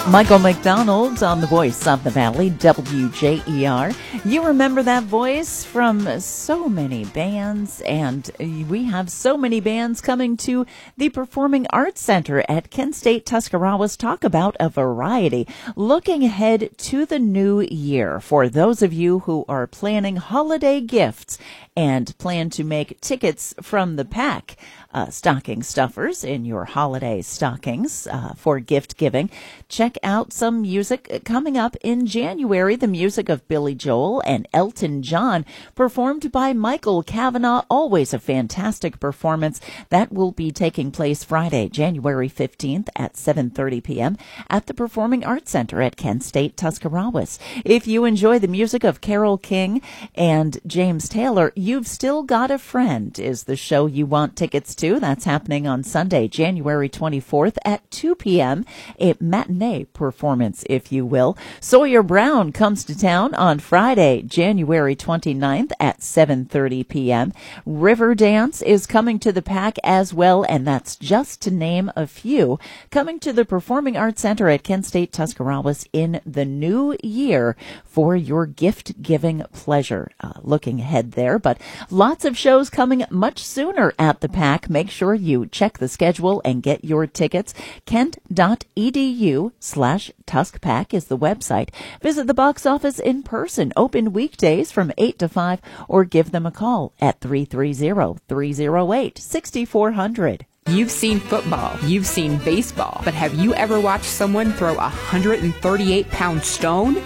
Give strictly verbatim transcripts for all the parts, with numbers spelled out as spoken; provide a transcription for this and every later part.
Michael McDonald on the Voice of the Valley, W J E R. You remember that voice from so many bands, and we have so many bands coming to the Performing Arts Center at Kent State Tuscarawas. Talk about a variety. Looking ahead to the new year, for those of you who are planning holiday gifts and plan to make tickets from the pack, Uh, stocking stuffers in your holiday stockings uh, for gift giving. Check out some music coming up in January. The music of Billy Joel and Elton John, performed by Michael Kavanagh. Always a fantastic performance. That will be taking place Friday, January fifteenth at seven thirty p.m. at the Performing Arts Center at Kent State Tuscarawas. If you enjoy the music of Carole King and James Taylor, You've Still Got a Friend is the show you want tickets to. That's happening on Sunday, January twenty-fourth at two p.m. A matinee performance, if you will. Sawyer Brown comes to town on Friday, January twenty-ninth at seven thirty p.m. Riverdance is coming to the pack as well, and that's just to name a few. Coming to the Performing Arts Center at Kent State Tuscarawas in the new year for your gift-giving pleasure. Uh, looking ahead there, but lots of shows coming much sooner at the pack. Make sure you check the schedule and get your tickets. Kent.edu slash TuskPack is the website. Visit the box office in person, open weekdays from eight to five, or give them a call at three three zero, three zero eight, six four zero zero. You've seen football, you've seen baseball, but have you ever watched someone throw a one hundred thirty-eight pound stone?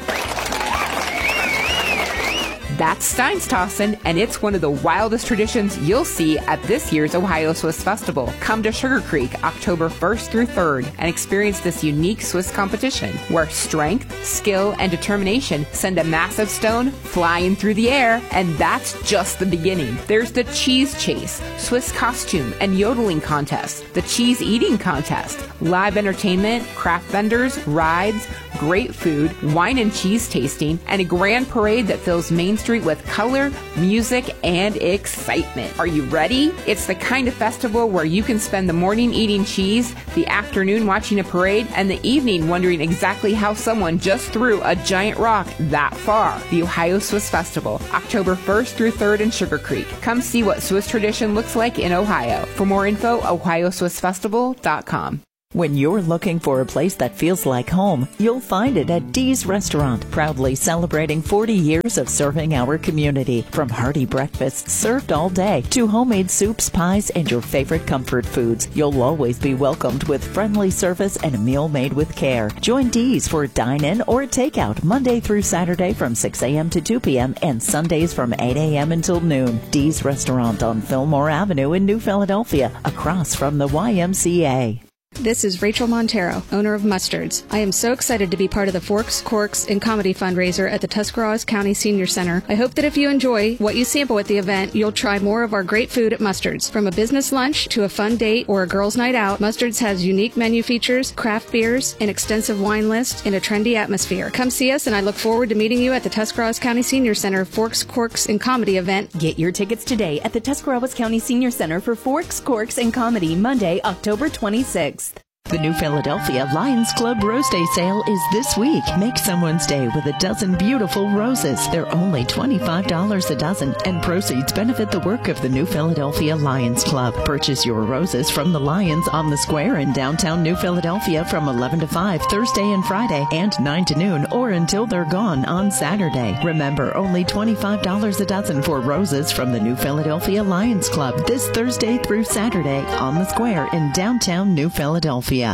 That's Steinstossen, and it's one of the wildest traditions you'll see at this year's Ohio Swiss Festival. Come to Sugar Creek October first through third and experience this unique Swiss competition where strength, skill, and determination send a massive stone flying through the air, and that's just the beginning. There's the cheese chase, Swiss costume and yodeling contest, the cheese eating contest, live entertainment, craft vendors, rides, great food, wine and cheese tasting, and a grand parade that fills Main Street with color, music, and excitement. Are you ready? It's the kind of festival where you can spend the morning eating cheese, the afternoon watching a parade, and the evening wondering exactly how someone just threw a giant rock that far. The Ohio Swiss Festival, October first through third in Sugar Creek. Come see what Swiss tradition looks like in Ohio. For more info, ohio swiss festival dot com. When you're looking for a place that feels like home, you'll find it at Dee's Restaurant, proudly celebrating forty years of serving our community. From hearty breakfasts served all day to homemade soups, pies, and your favorite comfort foods, you'll always be welcomed with friendly service and a meal made with care. Join Dee's for dine-in or takeout Monday through Saturday from six a.m. to two p.m. and Sundays from eight a.m. until noon. Dee's Restaurant on Fillmore Avenue in New Philadelphia, across from the Y M C A. This is Rachel Montero, owner of Mustards. I am so excited to be part of the Forks, Corks, and Comedy fundraiser at the Tuscarawas County Senior Center. I hope that if you enjoy what you sample at the event, you'll try more of our great food at Mustards. From a business lunch to a fun date or a girls' night out, Mustards has unique menu features, craft beers, an extensive wine list, and a trendy atmosphere. Come see us, and I look forward to meeting you at the Tuscarawas County Senior Center Forks, Corks, and Comedy event. Get your tickets today at the Tuscarawas County Senior Center for Forks, Corks, and Comedy, Monday, October twenty-sixth. The New Philadelphia Lions Club Rose Day sale is this week. Make someone's day with a dozen beautiful roses. They're only twenty-five dollars a dozen, and proceeds benefit the work of the New Philadelphia Lions Club. Purchase your roses from the Lions on the Square in downtown New Philadelphia from eleven to five Thursday and Friday, and nine to noon or until they're gone on Saturday. Remember, only twenty-five dollars a dozen for roses from the New Philadelphia Lions Club this Thursday through Saturday on the Square in downtown New Philadelphia.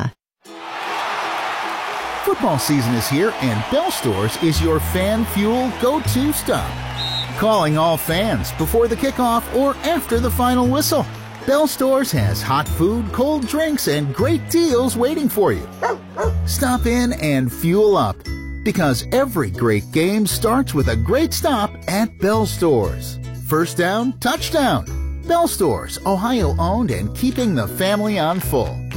Football season is here, and Bell Stores is your fan fuel go-to stop. Calling all fans before the kickoff or after the final whistle. Bell Stores has hot food, cold drinks, and great deals waiting for you. Stop in and fuel up, because every great game starts with a great stop at Bell Stores. First down, touchdown. Bell Stores, Ohio-owned and keeping the family on full.